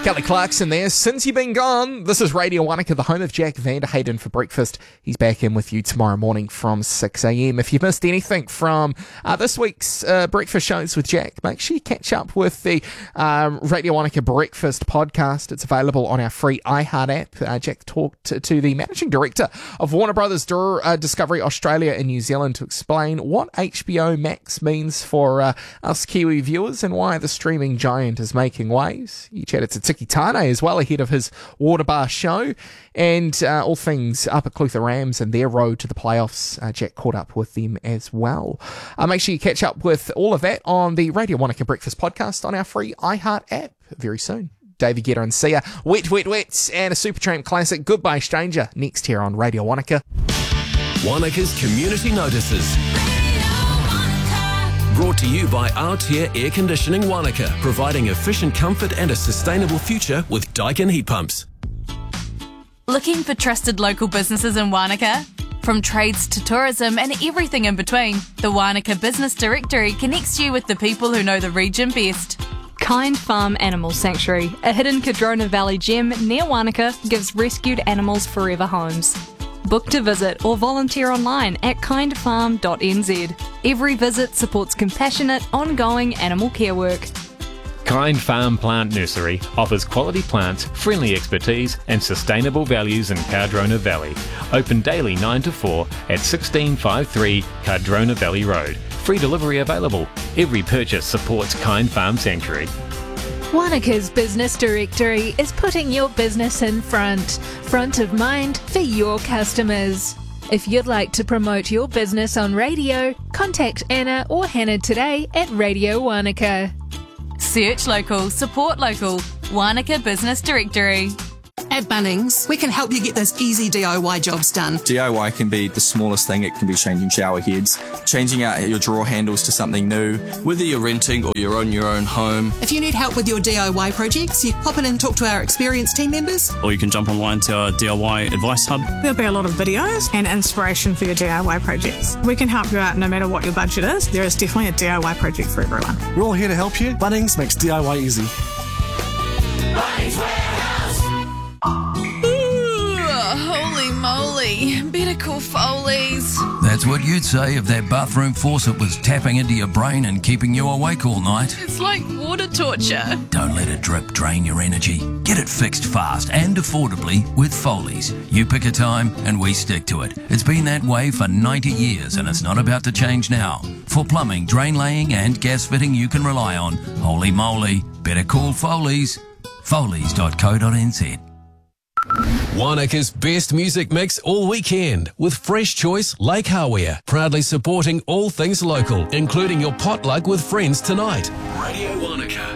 Kelly Clarkson there. Since you've been gone, this is Radio Wanaka, the home of Jack Vanderhayden for breakfast. He's back in with you tomorrow morning from 6 a.m. If you've missed anything from this week's breakfast shows with Jack, make sure you catch up with the Radio Wanaka Breakfast podcast. It's available on our free iHeart app. Jack talked to the managing director of Warner Brothers Discovery Australia and New Zealand to explain what HBO Max means for us Kiwi viewers and why the streaming giant is making waves. You chatted to Tiki Tane as well ahead of his Water Bar show, and all things up at Clutha Rams and their road to the playoffs. Jack caught up with them as well. Make sure you catch up with all of that on the Radio Wanaka Breakfast podcast on our free iHeart app very soon. Davey Guetta and Sia, Wet, Wet, Wet, and a Supertramp classic, Goodbye Stranger, next here on Radio Wanaka. Wanaka's Community Notices. Brought to you by Aotea Air Conditioning Wanaka, providing efficient comfort and a sustainable future with Daikin heat pumps. Looking for trusted local businesses in Wanaka? From trades to tourism and everything in between, the Wanaka Business Directory connects you with the people who know the region best. Kind Farm Animal Sanctuary, a hidden Cardrona Valley gem near Wanaka, gives rescued animals forever homes. Book to visit or volunteer online at kindfarm.nz. Every visit supports compassionate, ongoing animal care work. Kind Farm Plant Nursery offers quality plants, friendly expertise and sustainable values in Cardrona Valley. Open daily 9 to 4 at 1653 Cardrona Valley Road. Free delivery available. Every purchase supports Kind Farm Sanctuary. Wanaka's Business Directory is putting your business in front of mind for your customers. If you'd like to promote your business on radio, contact Anna or Hannah today at Radio Wanaka. Search local, support local. Wanaka Business Directory. At Bunnings, we can help you get those easy DIY jobs done. DIY can be the smallest thing. It can be changing shower heads, changing out your drawer handles to something new, whether you're renting or you're on your own home. If you need help with your DIY projects, you pop in and talk to our experienced team members. Or you can jump online to our DIY advice hub. There'll be a lot of videos and inspiration for your DIY projects. We can help you out no matter what your budget is. There is definitely a DIY project for everyone. We're all here to help you. Bunnings makes DIY easy. Bunnings Warehouse. Holy moly, better call Foley's. That's what you'd say if that bathroom faucet was tapping into your brain and keeping you awake all night. It's like water torture. Don't let a drip drain your energy. Get it fixed fast and affordably with Foley's. You pick a time and we stick to it. It's been that way for 90 years and it's not about to change now. For plumbing, drain laying and gas fitting you can rely on, holy moly, better call Foley's. Foley's.co.nz. Wanaka's best music mix all weekend with Fresh Choice Lake Hawea, proudly supporting all things local, including your potluck with friends tonight. Radio Wanaka.